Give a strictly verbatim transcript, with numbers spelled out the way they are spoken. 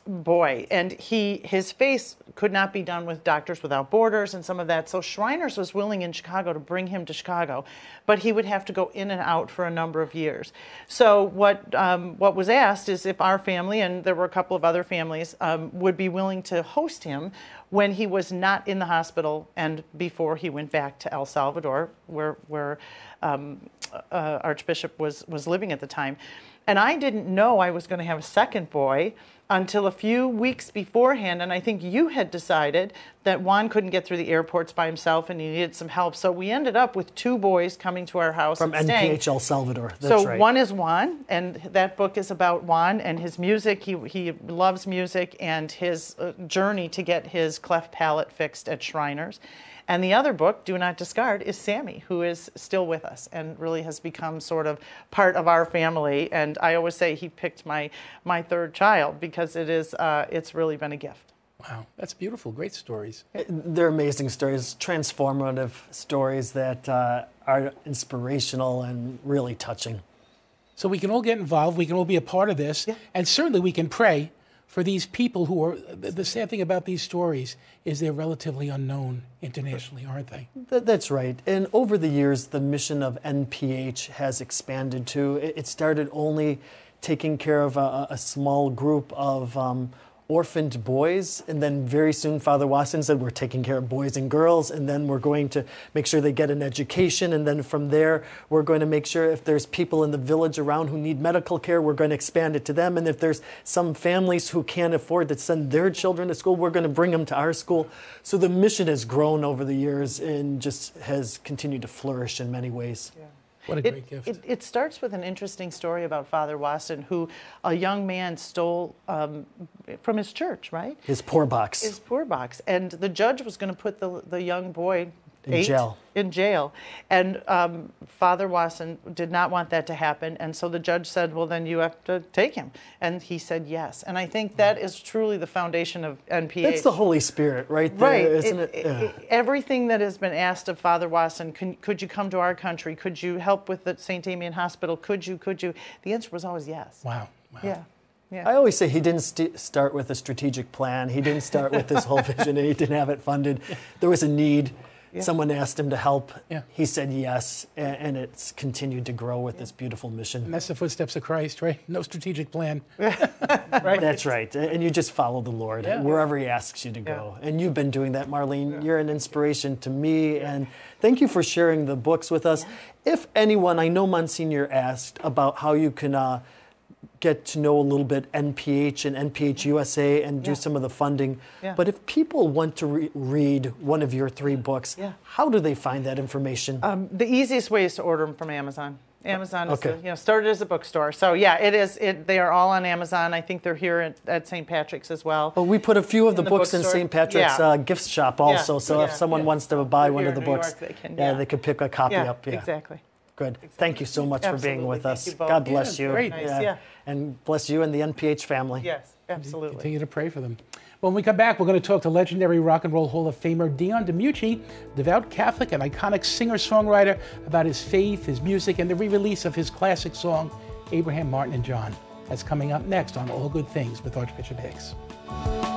boy, and he his face could not be done with Doctors Without Borders and some of that. So Shriners was willing in Chicago to bring him to Chicago, but he would have to go in and out for a number of years. So what um, what was asked is if our family, and there were a couple of other families, um, would be willing to host him when he was not in the hospital and before he went back to El Salvador, where where um, uh, Archbishop was was living at the time. And I didn't know I was going to have a second boy until a few weeks beforehand, and I think you had decided that Juan couldn't get through the airports by himself and he needed some help. So we ended up with two boys coming to our house from and N P staying. H El Salvador. That's so right. One is Juan, and that book is about Juan and his music. He he loves music and his uh, journey to get his cleft palate fixed at Shriners. And the other book, Do Not Discard, is Sammy, who is still with us and really has become sort of part of our family. And I always say he picked my my third child because it is uh, it's really been a gift. Wow, that's beautiful. Great stories. They're amazing stories, transformative stories that uh, are inspirational and really touching. So we can all get involved. We can all be a part of this. Yeah. And certainly we can pray for these people who are, the sad thing about these stories is they're relatively unknown internationally, aren't they? Th- That's right. And over the years, the mission of N P H has expanded too. It it started only taking care of a, a small group of um, orphaned boys, and then very soon Father Wasson said we're taking care of boys and girls, and then we're going to make sure they get an education, and then from there we're going to make sure if there's people in the village around who need medical care, we're going to expand it to them, and if there's some families who can't afford to send their children to school, we're going to bring them to our school. So the mission has grown over the years and just has continued to flourish in many ways. Yeah. What a It, great gift. it, it starts with an interesting story about Father Wasson, who a young man stole um, from his church, right? His poor box. His poor box. And the judge was going to put the, the young boy In eight, jail. In jail. And um, Father Wasson did not want that to happen. And so the judge said, well, then you have to take him. And he said yes. And I think that is truly the foundation of N P H. That's the Holy Spirit right there, Right. isn't It- it? it- Yeah. Everything that has been asked of Father Wasson, can, could you come to our country? Could you help with the Saint Damien Hospital? Could you, could you? The answer was always yes. Wow. Wow. Yeah. Yeah. I always say he didn't st- start with a strategic plan. He didn't start with this whole vision, and he didn't have it funded. There was a need. Yeah. Someone asked him to help. Yeah. He said yes, and, and it's continued to grow with this beautiful And mission. that's the footsteps of Christ, right? No strategic plan. Right? That's right. And you just follow the Lord Yeah. wherever he asks you to go. Yeah. And you've been doing that, Marlene. You're an inspiration to me, and thank you for sharing the books with us. If anyone, I know Monsignor asked about how you can uh, get to know a little bit N P H and N P H U S A and do Yeah. some of the funding. Yeah. But if people want to re- read one of your three books, Yeah. how do they find that information? Um, the easiest way is to order them from Amazon. Amazon is, Okay. the, you know, started as a bookstore. So yeah, it is. It, they are all on Amazon. I think they're here at, at Saint Patrick's as well. Well, we put a few of the, In the books in bookstore? Saint Patrick's Yeah. uh, gift shop also. So if yeah, someone yeah. wants to buy They're one here of the in New books, York, they can, yeah, yeah. they could pick a copy Yeah, up. Yeah. exactly. Good. Thank you so much for being Absolutely. with Thank us. you both. God bless Yeah, you. great. Nice, yeah. And bless you and the N P H family. Yes, absolutely. Continue to pray for them. When we come back, we're going to talk to legendary Rock and Roll Hall of Famer Dion DiMucci, devout Catholic and iconic singer-songwriter, about his faith, his music, and the re-release of his classic song, Abraham, Martin, and John. That's coming up next on All Good Things with Archbishop Hicks.